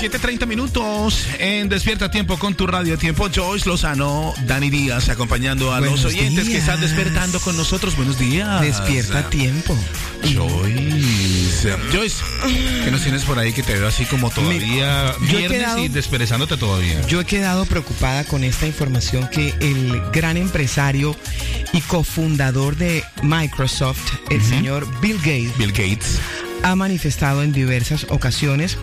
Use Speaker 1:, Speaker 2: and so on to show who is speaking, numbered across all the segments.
Speaker 1: 7:30 en Despierta Tiempo con tu radio Tiempo. Joyce Lozano, Dani Díaz, acompañando a
Speaker 2: Buenos
Speaker 1: los oyentes
Speaker 2: días.
Speaker 1: que están despertando con nosotros. Buenos días.
Speaker 2: Despierta Tiempo.
Speaker 1: Joyce, ¿qué nos tienes por ahí que te veo así como todavía viernes y desperezándote todavía?
Speaker 2: Yo he quedado preocupada con esta información que el gran empresario y cofundador de Microsoft, el señor Bill Gates, ha manifestado en diversas ocasiones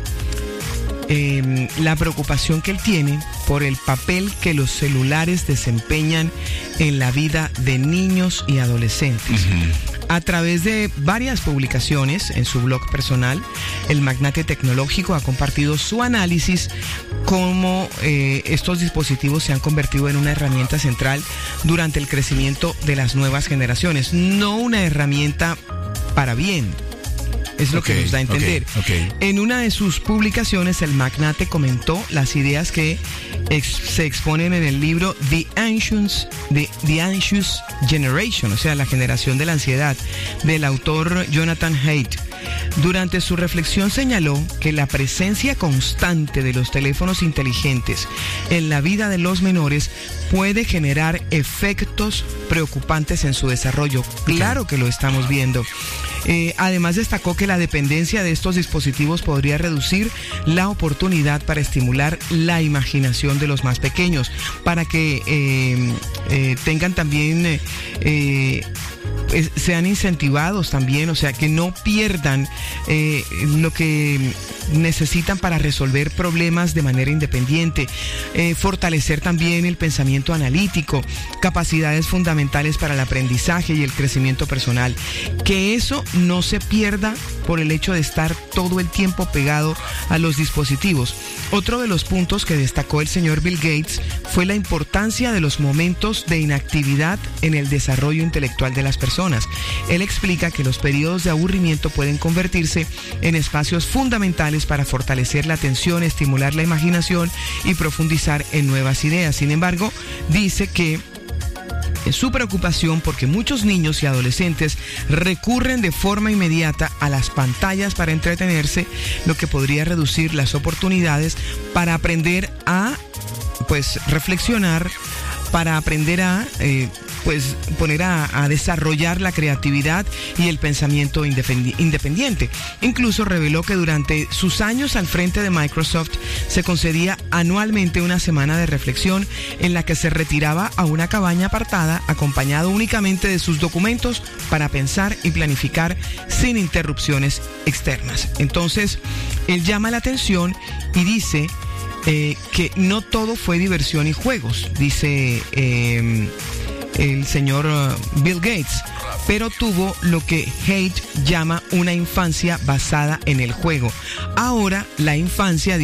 Speaker 2: la preocupación que él tiene por el papel que los celulares desempeñan en la vida de niños y adolescentes. A través de varias publicaciones en su blog personal, el magnate tecnológico ha compartido su análisis cómo estos dispositivos se han convertido en una herramienta central durante el crecimiento de las nuevas generaciones, no una herramienta para bien. Es lo que nos da a entender. En una de sus publicaciones, el magnate comentó las ideas que se exponen en el libro The Anxious Generation, o sea, la generación de la ansiedad, del autor Jonathan Haidt. Durante su reflexión señaló que la presencia constante de los teléfonos inteligentes en la vida de los menores puede generar efectos preocupantes en su desarrollo. Claro que lo estamos viendo. Además destacó que la dependencia de estos dispositivos podría reducir la oportunidad para estimular la imaginación de los más pequeños, para que tengan también sean incentivados también, o sea, que no pierdan lo que necesitan para resolver problemas de manera independiente, fortalecer también el pensamiento analítico, capacidades fundamentales para el aprendizaje y el crecimiento personal, que eso no se pierda por el hecho de estar todo el tiempo pegado a los dispositivos. Otro de los puntos que destacó el señor Bill Gates fue la importancia de los momentos de inactividad en el desarrollo intelectual de las personas. Él explica que los periodos de aburrimiento pueden convertirse en espacios fundamentales para fortalecer la atención, estimular la imaginación y profundizar en nuevas ideas. Sin embargo, dice que es su preocupación porque muchos niños y adolescentes recurren de forma inmediata a las pantallas para entretenerse, lo que podría reducir las oportunidades para aprender a reflexionar, para aprender a poner a desarrollar la creatividad y el pensamiento independiente. Incluso reveló que durante sus años al frente de Microsoft se concedía anualmente una semana de reflexión en la que se retiraba a una cabaña apartada acompañado únicamente de sus documentos para pensar y planificar sin interrupciones externas. Entonces, él llama la atención y dice que no todo fue diversión y juegos, dice el señor Bill Gates, pero tuvo lo que Haidt llama una infancia basada en el juego. Ahora la infancia